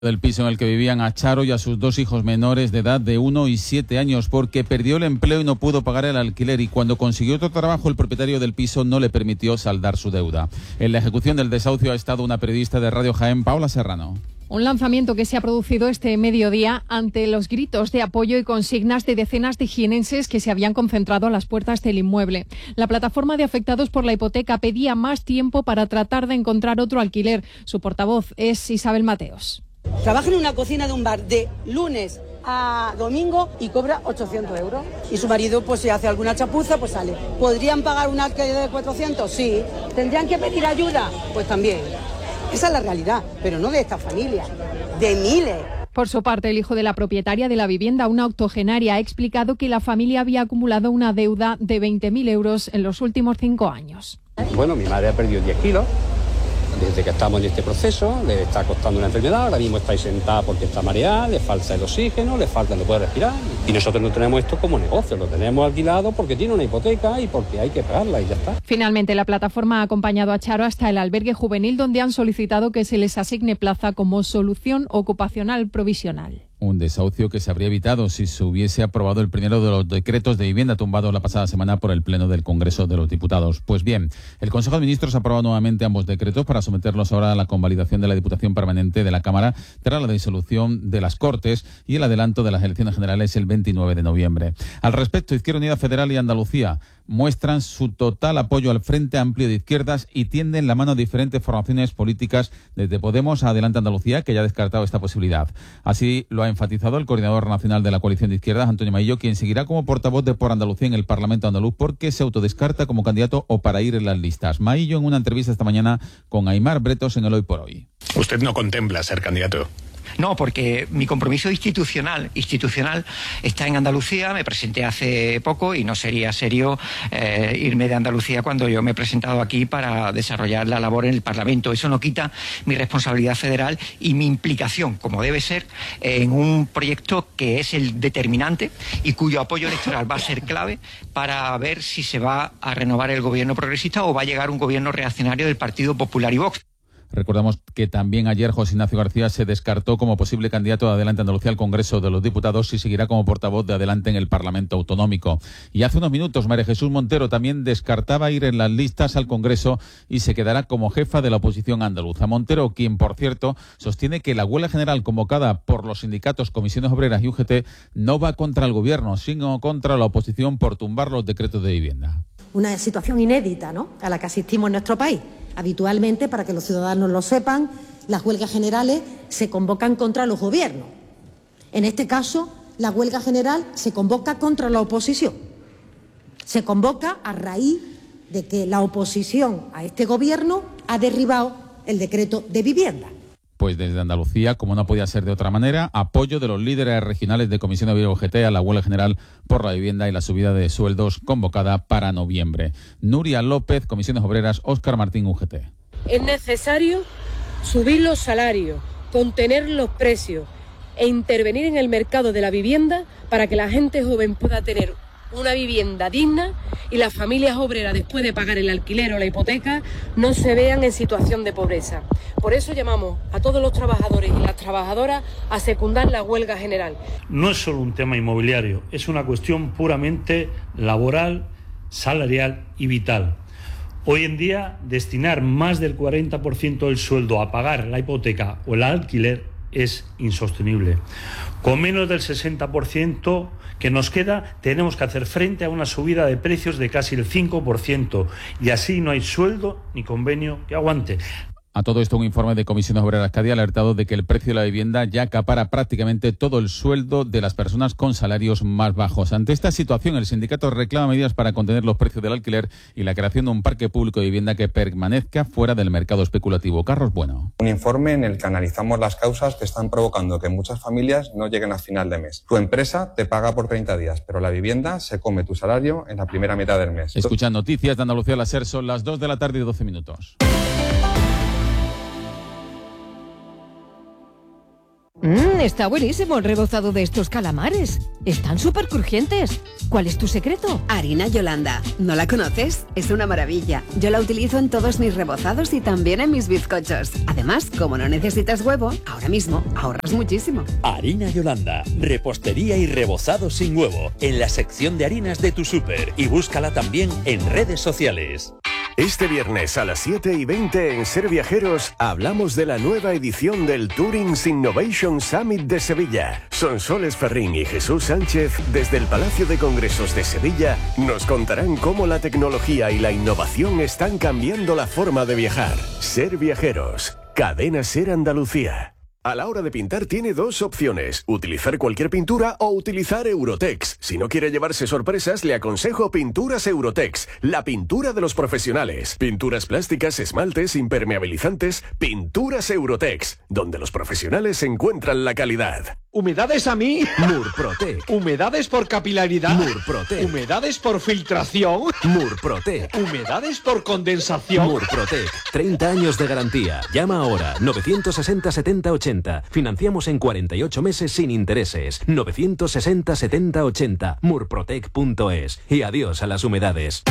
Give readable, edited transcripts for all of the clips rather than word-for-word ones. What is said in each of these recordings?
Del piso en el que vivían a Charo y a sus dos hijos menores de edad de 1 y 7 años porque perdió el empleo y no pudo pagar el alquiler, y cuando consiguió otro trabajo el propietario del piso no le permitió saldar su deuda. En la ejecución del desahucio ha estado una periodista de Radio Jaén, Paula Serrano. Un lanzamiento que se ha producido este mediodía ante los gritos de apoyo y consignas de decenas de jienenses que se habían concentrado a las puertas del inmueble. La plataforma de afectados por la hipoteca pedía más tiempo para tratar de encontrar otro alquiler. Su portavoz es Isabel Mateos. Trabaja en una cocina de un bar de lunes a domingo y cobra 800 euros. Y su marido, pues si hace alguna chapuza, pues sale. ¿Podrían pagar un alquiler de 400? Sí. ¿Tendrían que pedir ayuda? Pues también. Esa es la realidad, pero no de esta familia, de miles. Por su parte, el hijo de la propietaria de la vivienda, una octogenaria, ha explicado que la familia había acumulado una deuda de 20.000 euros en los últimos 5 años. Bueno, mi madre ha perdido 10 kilos. Desde que estamos en este proceso, le está costando una enfermedad, ahora mismo está ahí sentada porque está mareada, le falta el oxígeno, le falta, no puede respirar. Y nosotros no tenemos esto como negocio, lo tenemos alquilado porque tiene una hipoteca y porque hay que pagarla y ya está. Finalmente, la plataforma ha acompañado a Charo hasta el albergue juvenil, donde han solicitado que se les asigne plaza como solución ocupacional provisional. Un desahucio que se habría evitado si se hubiese aprobado el primero de los decretos de vivienda tumbados la pasada semana por el Pleno del Congreso de los Diputados. Pues bien, el Consejo de Ministros ha aprobado nuevamente ambos decretos para someterlos ahora a la convalidación de la Diputación Permanente de la Cámara tras la disolución de las Cortes y el adelanto de las elecciones generales el 29 de noviembre. Al respecto, Izquierda Unida Federal y Andalucía muestran su total apoyo al Frente Amplio de Izquierdas y tienden la mano a diferentes formaciones políticas, desde Podemos a Adelante Andalucía, que ya ha descartado esta posibilidad. Así lo ha enfatizado el coordinador nacional de la coalición de izquierdas, Antonio Maillo, quien seguirá como portavoz de Por Andalucía en el Parlamento andaluz porque se autodescarta como candidato o para ir en las listas. Maillo en una entrevista esta mañana con Aimar Bretos en el Hoy por Hoy. ¿Usted no contempla ser candidato? No, porque mi compromiso institucional está en Andalucía. Me presenté hace poco y no sería serio irme de Andalucía cuando yo me he presentado aquí para desarrollar la labor en el Parlamento. Eso no quita mi responsabilidad federal y mi implicación, como debe ser, en un proyecto que es el determinante y cuyo apoyo electoral va a ser clave para ver si se va a renovar el gobierno progresista o va a llegar un gobierno reaccionario del Partido Popular y Vox. Recordamos que también ayer José Ignacio García se descartó como posible candidato de Adelante Andalucía al Congreso de los Diputados y seguirá como portavoz de Adelante en el Parlamento Autonómico. Y hace unos minutos María Jesús Montero también descartaba ir en las listas al Congreso y se quedará como jefa de la oposición andaluza. Montero, quien por cierto sostiene que la huelga general convocada por los sindicatos, comisiones obreras y UGT no va contra el gobierno, sino contra la oposición por tumbar los decretos de vivienda. Una situación inédita, ¿no?, a la que asistimos en nuestro país. Habitualmente, para que los ciudadanos lo sepan, las huelgas generales se convocan contra los gobiernos. En este caso, la huelga general se convoca contra la oposición. Se convoca a raíz de que la oposición a este gobierno ha derribado el decreto de vivienda. Pues desde Andalucía, como no podía ser de otra manera, apoyo de los líderes regionales de Comisión Obrera y UGT a la huelga general por la vivienda y la subida de sueldos convocada para noviembre. Nuria López, Comisiones Obreras, Óscar Martín, UGT. Es necesario subir los salarios, contener los precios e intervenir en el mercado de la vivienda para que la gente joven pueda tener una vivienda digna y las familias obreras, después de pagar el alquiler o la hipoteca, no se vean en situación de pobreza. Por eso llamamos a todos los trabajadores y las trabajadoras a secundar la huelga general. No es solo un tema inmobiliario, es una cuestión puramente laboral, salarial y vital. Hoy en día, destinar más del 40% del sueldo a pagar la hipoteca o el alquiler es insostenible. Con menos del 60% que nos queda, tenemos que hacer frente a una subida de precios de casi el 5%, y así no hay sueldo ni convenio que aguante. A todo esto, un informe de Comisiones Obreras Cádiz ha alertado de que el precio de la vivienda ya acapara prácticamente todo el sueldo de las personas con salarios más bajos. Ante esta situación, el sindicato reclama medidas para contener los precios del alquiler y la creación de un parque público de vivienda que permanezca fuera del mercado especulativo. Carlos Bueno. Un informe en el que analizamos las causas que están provocando que muchas familias no lleguen a final de mes. Tu empresa te paga por 30 días, pero la vivienda se come tu salario en la primera mitad del mes. Escuchan noticias de Andalucía la SER, son las 2 de la tarde y 12 minutos. Está buenísimo el rebozado de estos calamares. Están súper crujientes. ¿Cuál es tu secreto? Harina Yolanda. ¿No la conoces? Es una maravilla. Yo la utilizo en todos mis rebozados y también en mis bizcochos. Además, como no necesitas huevo, ahora mismo ahorras muchísimo. Harina Yolanda. Repostería y rebozado sin huevo. En la sección de harinas de tu súper. Y búscala también en redes sociales. Este viernes a las 7:20 en Ser Viajeros hablamos de la nueva edición del Tourings Innovation Summit de Sevilla. Sonsoles Ferrín y Jesús Sánchez, desde el Palacio de Congresos de Sevilla, nos contarán cómo la tecnología y la innovación están cambiando la forma de viajar. Ser Viajeros, Cadena Ser Andalucía. A la hora de pintar tiene dos opciones, utilizar cualquier pintura o utilizar Eurotex. Si no quiere llevarse sorpresas, le aconsejo Pinturas Eurotex, la pintura de los profesionales. Pinturas plásticas, esmaltes, impermeabilizantes, Pinturas Eurotex, donde los profesionales encuentran la calidad. ¿Humedades a mí? Murprotec. ¿Humedades por capilaridad? Murprotec. ¿Humedades por filtración? Murprotec. ¿Humedades por condensación? Murprotec. 30 años de garantía. Llama ahora. 960 70 80. Financiamos en 48 meses sin intereses. 960 70 80. Murprotec.es. Y adiós a las humedades.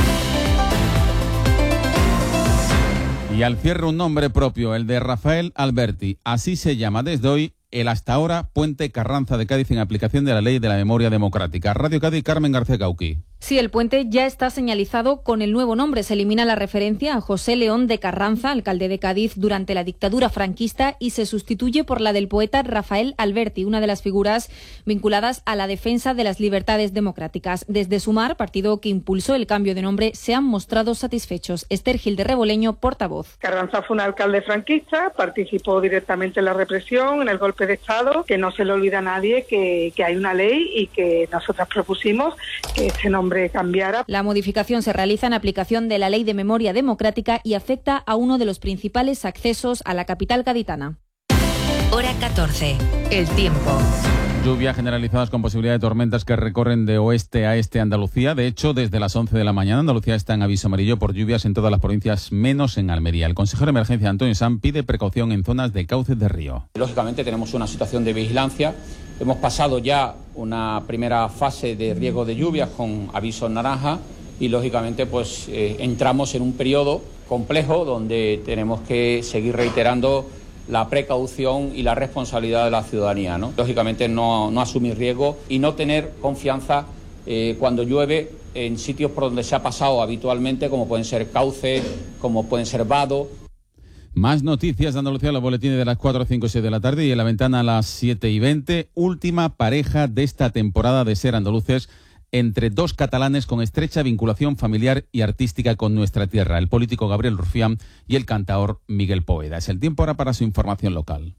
Y al cierre un nombre propio, el de Rafael Alberti. Así se llama desde hoy el hasta ahora Puente Carranza de Cádiz en aplicación de la Ley de la Memoria Democrática. Radio Cádiz, Carmen García Cauqui. Sí, el puente ya está señalizado con el nuevo nombre. Se elimina la referencia a José León de Carranza, alcalde de Cádiz durante la dictadura franquista, y se sustituye por la del poeta Rafael Alberti, una de las figuras vinculadas a la defensa de las libertades democráticas. Desde Sumar, partido que impulsó el cambio de nombre, se han mostrado satisfechos. Esther Gil de Reboleño, portavoz. Carranza fue un alcalde franquista, participó directamente en la represión, en el golpe de Estado, que no se le olvida a nadie que hay una ley y que nosotras propusimos que este nombre cambiara. La modificación se realiza en aplicación de la Ley de Memoria Democrática y afecta a uno de los principales accesos a la capital gaditana. Hora 14. El tiempo. Lluvias generalizadas con posibilidad de tormentas que recorren de oeste a este Andalucía. De hecho, desde las 11 de la mañana Andalucía está en aviso amarillo por lluvias en todas las provincias, menos en Almería. El consejero de emergencia Antonio Sanz pide precaución en zonas de cauces de río. Lógicamente tenemos una situación de vigilancia. Hemos pasado ya una primera fase de riesgo de lluvias con aviso naranja y lógicamente pues entramos en un periodo complejo donde tenemos que seguir reiterando la precaución y la responsabilidad de la ciudadanía, ¿no? Lógicamente no asumir riesgo y no tener confianza cuando llueve en sitios por donde se ha pasado habitualmente, como pueden ser cauces, como pueden ser vados. Más noticias de Andalucía, los boletines de las 4, 5 y 6 de la tarde y en la ventana a las 7:20. Última pareja de esta temporada de Ser Andaluces entre dos catalanes con estrecha vinculación familiar y artística con nuestra tierra, el político Gabriel Rufián y el cantaor Miguel Poveda. Es el tiempo ahora para su información local.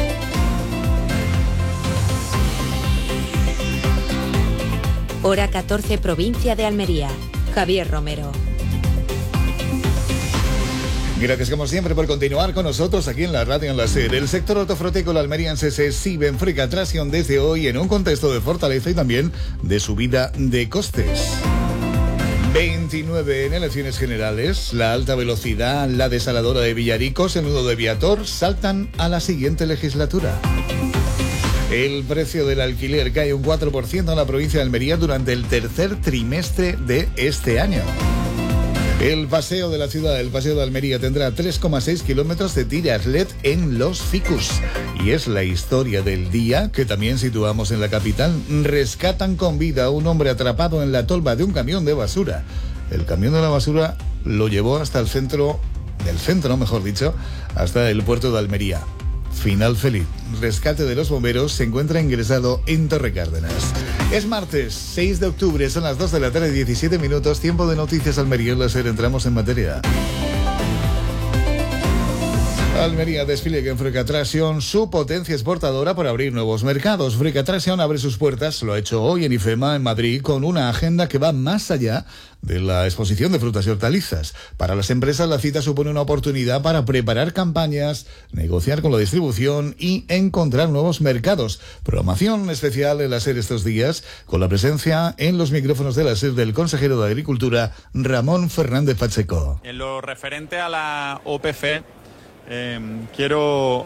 Hora 14, provincia de Almería. Javier Romero. Gracias como siempre por continuar con nosotros aquí en la radio en la SER. El sector hortofrutícola almeriense se exhibe en Fricatrasion desde hoy en un contexto de fortaleza y también de subida de costes. 29 en elecciones generales, la alta velocidad, la desaladora de Villaricos, el nudo de Viator saltan a la siguiente legislatura. El precio del alquiler cae un 4% en la provincia de Almería durante el tercer trimestre de este año. El paseo de la ciudad, el paseo de Almería, tendrá 3,6 kilómetros de tiras LED en los ficus. Y es la historia del día que también situamos en la capital. Rescatan con vida a un hombre atrapado en la tolva de un camión de basura. El camión de la basura lo llevó hasta el centro, hasta el puerto de Almería. Final feliz. Rescate de los bomberos se encuentra ingresado en Torrecárdenas. Es martes 6 de octubre, son las 2 de la tarde, 17 minutos, tiempo de noticias Almería. En la SER entramos en materia. Almería despliega en Fricatrasion su potencia exportadora para abrir nuevos mercados. Fricatrasion abre sus puertas, lo ha hecho hoy en IFEMA, en Madrid, con una agenda que va más allá de la exposición de frutas y hortalizas. Para las empresas la cita supone una oportunidad para preparar campañas, negociar con la distribución y encontrar nuevos mercados. Programación especial en la SER estos días, con la presencia en los micrófonos de la SER del consejero de Agricultura, Ramón Fernández Pacheco. En lo referente a la OPC, quiero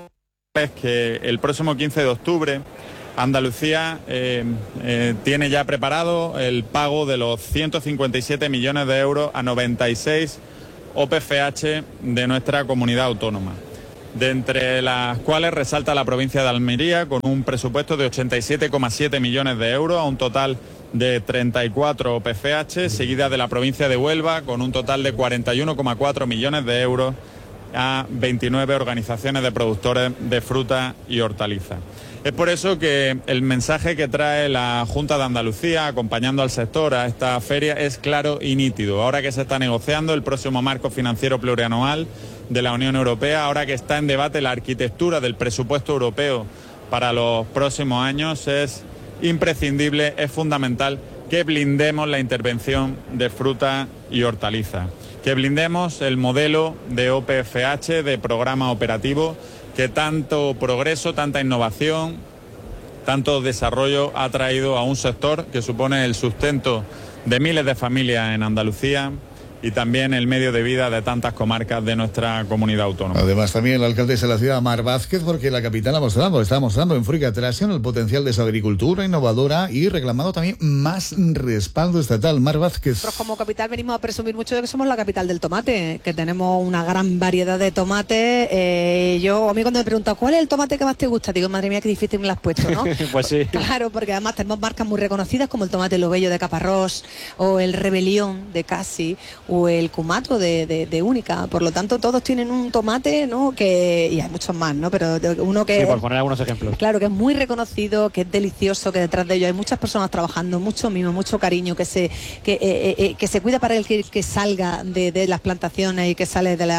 Es que el próximo 15 de octubre Andalucía tiene ya preparado el pago de los 157 millones de euros a 96 OPFH de nuestra comunidad autónoma, de entre las cuales resalta la provincia de Almería con un presupuesto de 87,7 millones de euros a un total de 34 OPFH, seguida de la provincia de Huelva con un total de 41,4 millones de euros a 29 organizaciones de productores de fruta y hortalizas. Es por eso que el mensaje que trae la Junta de Andalucía acompañando al sector a esta feria es claro y nítido. Ahora que se está negociando el próximo marco financiero plurianual de la Unión Europea, ahora que está en debate la arquitectura del presupuesto europeo para los próximos años, es imprescindible, es fundamental que blindemos la intervención de fruta y hortalizas, que blindemos el modelo de OPFH, de programa operativo, que tanto progreso, tanta innovación, tanto desarrollo ha traído a un sector que supone el sustento de miles de familias en Andalucía y también el medio de vida de tantas comarcas de nuestra comunidad autónoma. Además, también la alcaldesa de la ciudad, Mar Vázquez, porque la capital está mostrando en Fruit Attraction el potencial de su agricultura innovadora y reclamando también más respaldo estatal. Mar Vázquez. Nosotros como capital venimos a presumir mucho de que somos la capital del tomate, que tenemos una gran variedad de tomate. A mí cuando me preguntan ¿cuál es el tomate que más te gusta? Digo, madre mía, qué difícil me lo has puesto, ¿no? Pues sí. Claro, porque además tenemos marcas muy reconocidas como el tomate Lo Bello de Caparrós o el Rebelión de Casi o el Cumato de Única. Por lo tanto, todos tienen un tomate, ¿no? Y hay muchos más, ¿no? Pero uno que... Sí, por poner algunos ejemplos. Claro, que es muy reconocido, que es delicioso, que detrás de ello hay muchas personas trabajando, mucho mimo, mucho cariño, que se cuida para el que salga de las plantaciones y que sale de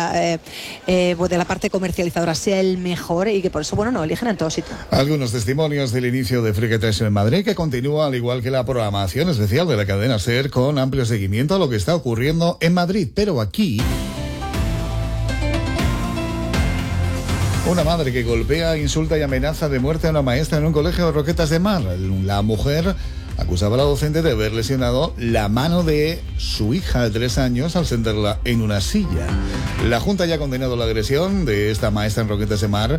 la parte comercializadora sea el mejor y que por eso, nos eligen en todos sitios. Algunos testimonios del inicio de Fruit Attraction en Madrid, que continúa al igual que la programación especial de la cadena SER con amplio seguimiento a lo que está ocurriendo en Madrid. Pero aquí, una madre que golpea, insulta y amenaza de muerte a una maestra en un colegio de Roquetas de Mar. La mujer acusaba a la docente de haber lesionado la mano de su hija de 3 años al sentarla en una silla. La Junta ya ha condenado la agresión de esta maestra en Roquetas de Mar.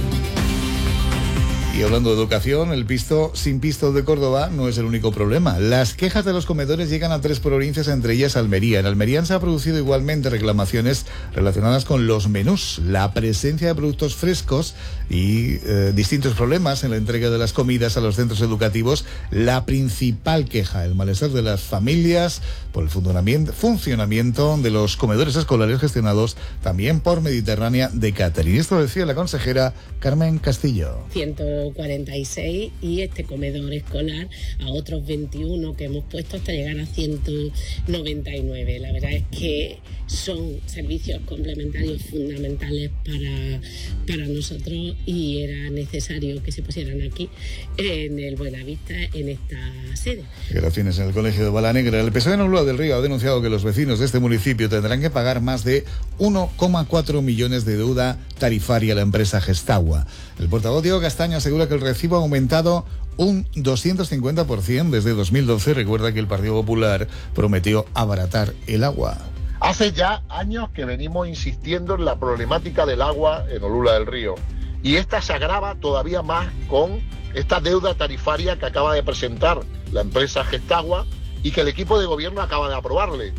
Y hablando de educación, el pisto sin pisto de Córdoba no es el único problema. Las quejas de los comedores llegan a 3 provincias, entre ellas Almería. En Almería se ha producido igualmente reclamaciones relacionadas con los menús, la presencia de productos frescos y distintos problemas en la entrega de las comidas a los centros educativos. La principal queja, el malestar de las familias por el funcionamiento de los comedores escolares gestionados también por Mediterránea de Catering. Esto decía la consejera Carmen Castillo. 146 y este comedor escolar a otros 21 que hemos puesto hasta llegar a 199. La verdad es que son servicios complementarios fundamentales para nosotros y era necesario que se pusieran aquí en el Buenavista, en esta sede. Gracias. En el Colegio de Balanegra, el PSOE en Ulúa del Río ha denunciado que los vecinos de este municipio tendrán que pagar más de 1,4 millones de deuda tarifaria a la empresa Gestagua. El portavoz Diego Castaño asegura que el recibo ha aumentado un 250% desde 2012. Recuerda que el Partido Popular prometió abaratar el agua. Hace ya años que venimos insistiendo en la problemática del agua en Ulúa del Río y esta se agrava todavía más con esta deuda tarifaria que acaba de presentar la empresa Gestagua y que el equipo de gobierno acaba de aprobarle.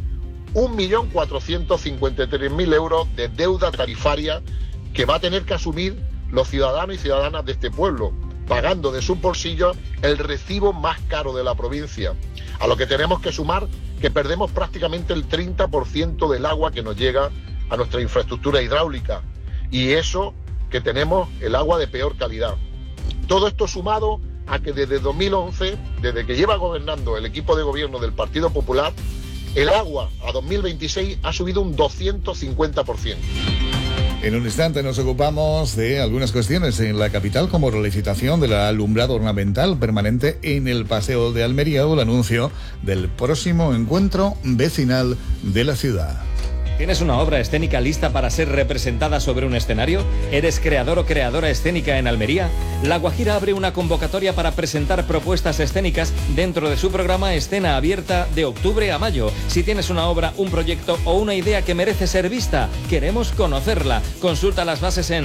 1.453.000 euros de deuda tarifaria que va a tener que asumir los ciudadanos y ciudadanas de este pueblo, pagando de su bolsillo el recibo más caro de la provincia, a lo que tenemos que sumar que perdemos prácticamente el 30% del agua que nos llega a nuestra infraestructura hidráulica, y eso que tenemos el agua de peor calidad. Todo esto sumado a que desde 2011, desde que lleva gobernando el equipo de gobierno del Partido Popular, el agua a 2026 ha subido un 250%. En un instante nos ocupamos de algunas cuestiones en la capital, como la licitación del alumbrado ornamental permanente en el Paseo de Almería o el anuncio del próximo encuentro vecinal de la ciudad. ¿Tienes una obra escénica lista para ser representada sobre un escenario? ¿Eres creador o creadora escénica en Almería? La Guajira abre una convocatoria para presentar propuestas escénicas dentro de su programa Escena Abierta de octubre a mayo. Si tienes una obra, un proyecto o una idea que merece ser vista, queremos conocerla. Consulta las bases en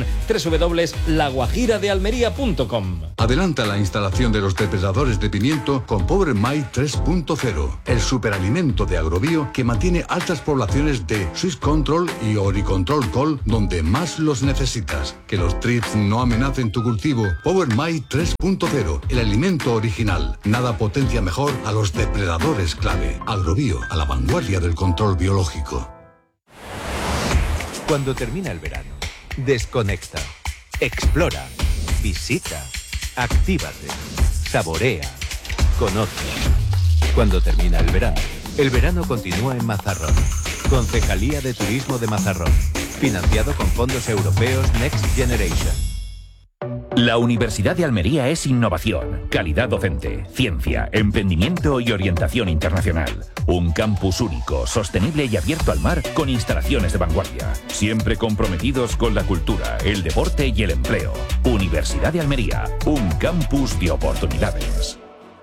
www.laguajiradealmería.com. Adelanta la instalación de los depredadores de pimiento con Power My 3.0, el superalimento de Agrobio que mantiene altas poblaciones de Swiss Control y Oricontrol Col donde más los necesitas. Que los trips no amenacen tu cultivo. Power My 3.0, el alimento original. Nada potencia mejor a los depredadores clave. Agrobio, a la vanguardia del control biológico. Cuando termina el verano, desconecta, explora, visita, actívate, saborea, conoce. Cuando termina el verano continúa en Mazarrón. Concejalía de Turismo de Mazarrón. Financiado con fondos europeos Next Generation. La Universidad de Almería es innovación, calidad docente, ciencia, emprendimiento y orientación internacional. Un campus único, sostenible y abierto al mar con instalaciones de vanguardia. Siempre comprometidos con la cultura, el deporte y el empleo. Universidad de Almería, un campus de oportunidades.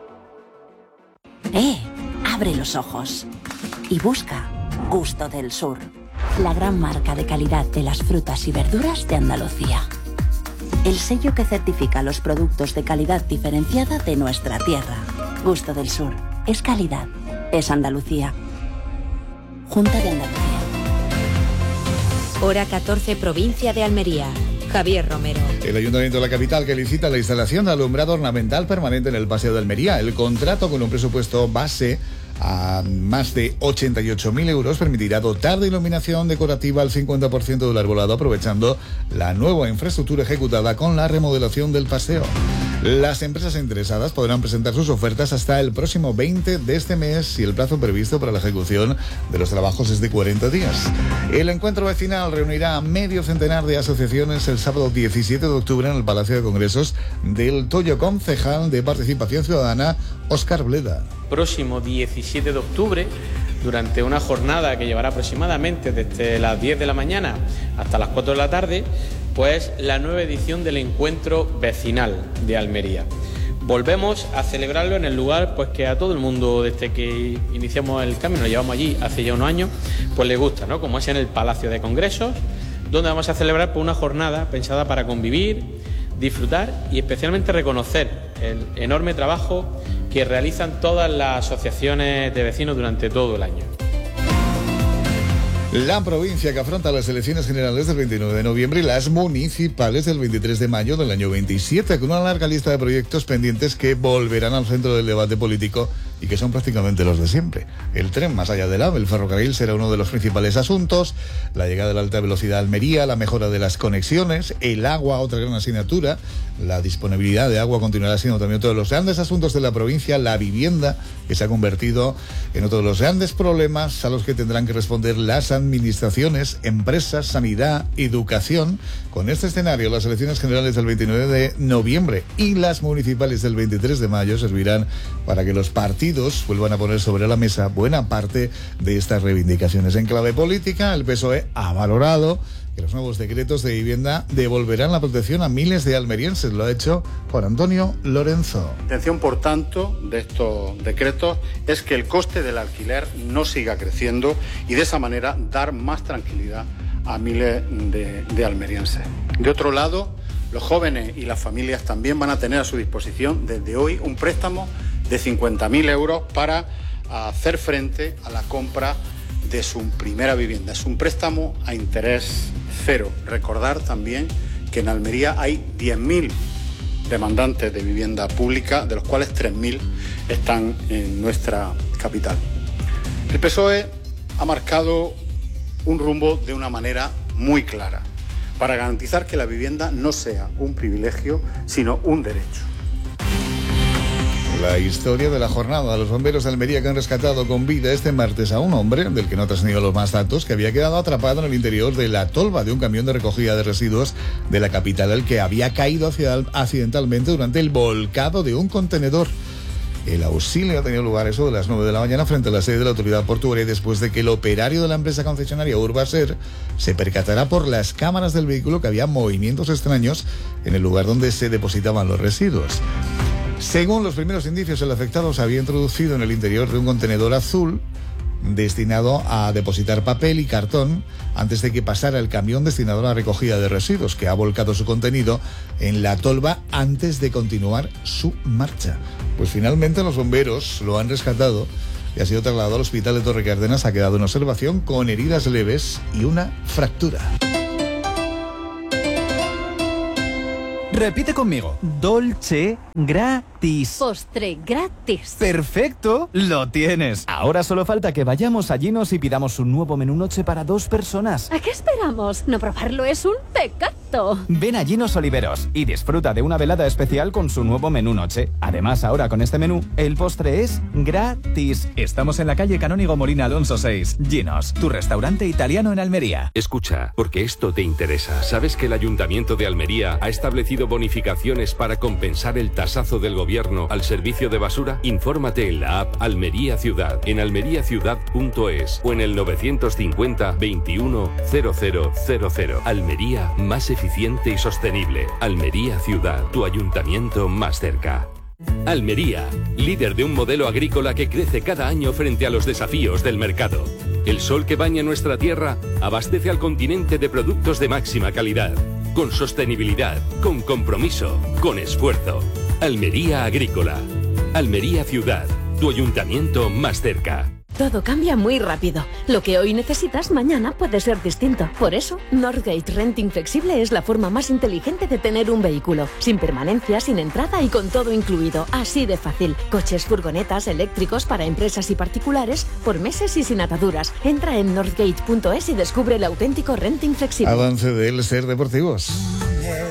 Abre los ojos y busca Gusto del Sur, la gran marca de calidad de las frutas y verduras de Andalucía. El sello que certifica los productos de calidad diferenciada de nuestra tierra. Gusto del Sur. Es calidad. Es Andalucía. Junta de Andalucía. Hora 14, provincia de Almería. Javier Romero. El Ayuntamiento de la capital que licita la instalación de alumbrado ornamental permanente en el Paseo de Almería. El contrato con un presupuesto base a más de 88.000 euros permitirá dotar de iluminación decorativa al 50% del arbolado, aprovechando la nueva infraestructura ejecutada con la remodelación del paseo. Las empresas interesadas podrán presentar sus ofertas hasta el próximo 20 de este mes y el plazo previsto para la ejecución de los trabajos es de 40 días. El encuentro vecinal reunirá a medio centenar de asociaciones el sábado 17 de octubre en el Palacio de Congresos del Toyo. Concejal de Participación Ciudadana, Óscar Bleda. Próximo 17 de octubre, durante una jornada que llevará aproximadamente desde las 10 de la mañana hasta las 4 de la tarde, pues la nueva edición del encuentro vecinal de Almería. Volvemos a celebrarlo en el lugar pues que a todo el mundo, desde que iniciamos el camino, lo llevamos allí hace ya unos años, pues le gusta, ¿no? Como es en el Palacio de Congresos, donde vamos a celebrar pues, una jornada pensada para convivir, disfrutar y especialmente reconocer el enorme trabajo que realizan todas las asociaciones de vecinos durante todo el año. La provincia que afronta las elecciones generales del 29 de noviembre y las municipales del 23 de mayo del año 27, con una larga lista de proyectos pendientes que volverán al centro del debate político y que son prácticamente los de siempre. El tren más allá del AVE, el ferrocarril será uno de los principales asuntos, la llegada de la alta velocidad a Almería, la mejora de las conexiones, el agua, otra gran asignatura, la disponibilidad de agua continuará siendo también otro de los grandes asuntos de la provincia, la vivienda, que se ha convertido en otro de los grandes problemas a los que tendrán que responder las administraciones, empresas, sanidad, educación. Con este escenario, las elecciones generales del 29 de noviembre y las municipales del 23 de mayo servirán para que los partidos vuelvan a poner sobre la mesa buena parte de estas reivindicaciones. En clave política, el PSOE ha valorado que los nuevos decretos de vivienda devolverán la protección a miles de almerienses. Lo ha hecho Juan Antonio Lorenzo. La intención, por tanto, de estos decretos es que el coste del alquiler no siga creciendo y de esa manera dar más tranquilidad a miles de almerienses. De otro lado, los jóvenes y las familias también van a tener a su disposición desde hoy un préstamo de 50.000 euros para hacer frente a la compra de su primera vivienda. Es un préstamo a interés cero. Recordar también que en Almería hay 10.000 demandantes de vivienda pública, de los cuales 3.000 están en nuestra capital. El PSOE ha marcado un rumbo de una manera muy clara, para garantizar que la vivienda no sea un privilegio, sino un derecho. La historia de la jornada. Los bomberos de Almería que han rescatado con vida este martes a un hombre, del que no ha trascendido los más datos, que había quedado atrapado en el interior de la tolva de un camión de recogida de residuos de la capital, el que había caído accidentalmente durante el volcado de un contenedor. El auxilio ha tenido lugar eso de las 9 de la mañana frente a la sede de la autoridad portuaria después de que el operario de la empresa concesionaria Urbaser se percatará por las cámaras del vehículo que había movimientos extraños en el lugar donde se depositaban los residuos. Según los primeros indicios, el afectado se había introducido en el interior de un contenedor azul destinado a depositar papel y cartón antes de que pasara el camión destinado a la recogida de residuos, que ha volcado su contenido en la tolva antes de continuar su marcha. Pues finalmente los bomberos lo han rescatado y ha sido trasladado al hospital de Torre Cárdenas. Ha quedado en observación con heridas leves y una fractura. Repite conmigo. Dolce gratis. Postre gratis. Perfecto, lo tienes. Ahora solo falta que vayamos a Ginos y pidamos un nuevo menú noche para 2 personas. ¿A qué esperamos? No probarlo es un pecado. Ven a Ginos Oliveros y disfruta de una velada especial con su nuevo menú noche. Además, ahora con este menú, el postre es gratis. Estamos en la calle Canónigo Molina Alonso 6. Ginos, tu restaurante italiano en Almería. Escucha, porque esto te interesa. ¿Sabes que el Ayuntamiento de Almería ha establecido bonificaciones para compensar el tasazo del gobierno al servicio de basura? Infórmate en la app Almería Ciudad, en almeriaciudad.es o en el 950 21 0000. Almería, más eficiente y sostenible. Almería Ciudad, tu ayuntamiento más cerca. Almería, líder de un modelo agrícola que crece cada año frente a los desafíos del mercado. El sol que baña nuestra tierra abastece al continente de productos de máxima calidad, con sostenibilidad, con compromiso, con esfuerzo. Almería Agrícola. Almería Ciudad, tu ayuntamiento más cerca. Todo cambia muy rápido. Lo que hoy necesitas, mañana puede ser distinto. Por eso, Northgate Renting Flexible es la forma más inteligente de tener un vehículo. Sin permanencia, sin entrada y con todo incluido. Así de fácil. Coches, furgonetas, eléctricos para empresas y particulares, por meses y sin ataduras. Entra en northgate.es y descubre el auténtico renting flexible. Avance del Ser Deportivos.